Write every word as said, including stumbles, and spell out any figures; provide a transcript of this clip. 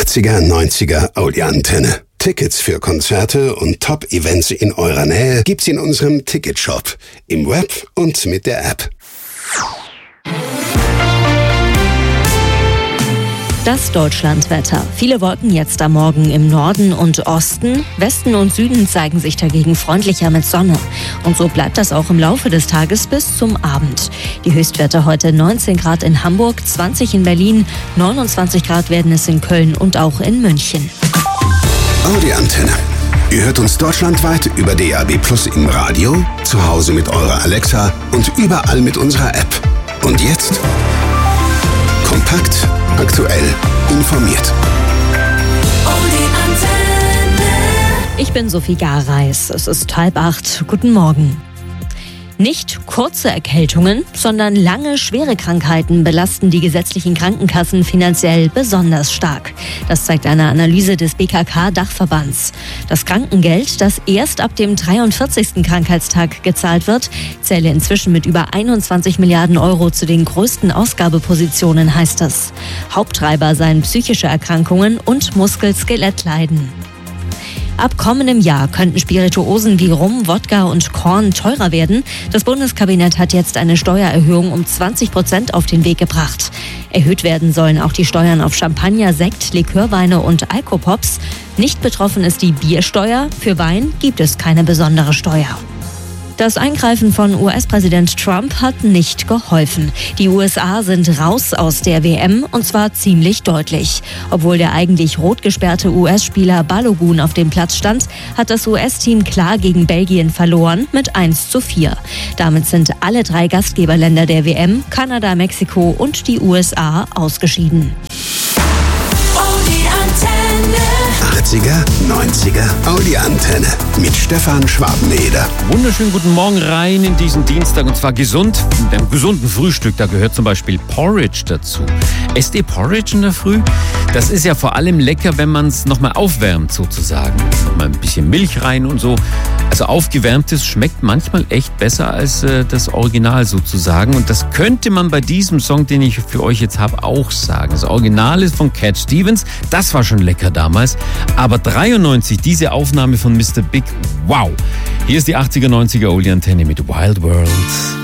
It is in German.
achtziger, neunziger Audi-Antenne. Tickets für Konzerte und Top-Events in eurer Nähe gibt's in unserem Ticketshop, im Web und mit der App. Das Deutschlandwetter. Viele Wolken jetzt am Morgen im Norden und Osten. Westen und Süden zeigen sich dagegen freundlicher mit Sonne. Und so bleibt das auch im Laufe des Tages bis zum Abend. Die Höchstwerte heute neunzehn Grad in Hamburg, zwanzig in Berlin, neunundzwanzig Grad werden es in Köln und auch in München. Audi-Antenne. Ihr hört uns deutschlandweit über D A B Plus im Radio, zu Hause mit eurer Alexa und überall mit unserer App. Und jetzt kompakt, aktuell, informiert. Ich bin Sophie Gareis. Es ist halb acht. Guten Morgen. Nicht kurze Erkältungen, sondern lange, schwere Krankheiten belasten die gesetzlichen Krankenkassen finanziell besonders stark. Das zeigt eine Analyse des B K K-Dachverbands. Das Krankengeld, das erst ab dem dreiundvierzigsten Krankheitstag gezahlt wird, zähle inzwischen mit über einundzwanzig Milliarden Euro zu den größten Ausgabepositionen, heißt es. Haupttreiber seien psychische Erkrankungen und Muskel-Skelettleiden. Ab kommendem Jahr könnten Spirituosen wie Rum, Wodka und Korn teurer werden. Das Bundeskabinett hat jetzt eine Steuererhöhung um zwanzig Prozent auf den Weg gebracht. Erhöht werden sollen auch die Steuern auf Champagner, Sekt, Likörweine und Alkopops. Nicht betroffen ist die Biersteuer. Für Wein gibt es keine besondere Steuer. Das Eingreifen von U S-Präsident Trump hat nicht geholfen. Die U S A sind raus aus der W M und zwar ziemlich deutlich. Obwohl der eigentlich rot gesperrte U S-Spieler Balogun auf dem Platz stand, hat das U S-Team klar gegen Belgien verloren mit eins zu vier. Damit sind alle drei Gastgeberländer der W M, Kanada, Mexiko und die U S A ausgeschieden. achtziger, neunziger Audi-Antenne mit Stefan Schwabeneder. Wunderschönen guten Morgen rein in diesen Dienstag und zwar gesund. Mit einem gesunden Frühstück, da gehört zum Beispiel Porridge dazu. Esst ihr Porridge in der Früh? Das ist ja vor allem lecker, wenn man es nochmal aufwärmt sozusagen. Nochmal ein bisschen Milch rein und so. Also aufgewärmtes schmeckt manchmal echt besser als äh, das Original sozusagen. Und das könnte man bei diesem Song, den ich für euch jetzt habe, auch sagen. Das Original ist von Cat Stevens. Das war schon lecker damals. Aber dreiundneunzig, diese Aufnahme von Mister Big, wow. Hier ist die achtziger, neunziger Audi-Antenne mit Wild World.